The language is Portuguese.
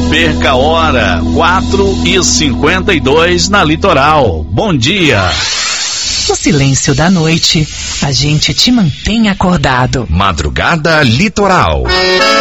perca a hora, 4h52 na Litoral. Bom dia. No silêncio da noite, a gente te mantém acordado. Madrugada Litoral.